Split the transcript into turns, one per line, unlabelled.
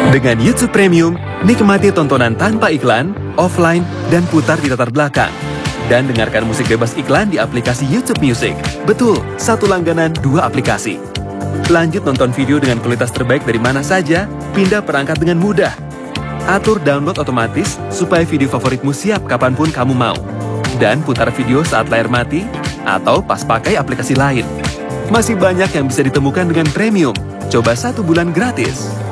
Dengan YouTube Premium, nikmati tontonan tanpa iklan, offline, dan putar di latar belakang. Dan dengarkan musik bebas iklan di aplikasi YouTube Music. Betul, satu langganan, dua aplikasi. Lanjut nonton video dengan kualitas terbaik dari mana saja, pindah perangkat dengan mudah. Atur download otomatis supaya video favoritmu siap kapanpun kamu mau. Dan putar video saat layar mati atau pas pakai aplikasi lain. Masih banyak yang bisa ditemukan dengan Premium. Coba 1 bulan gratis.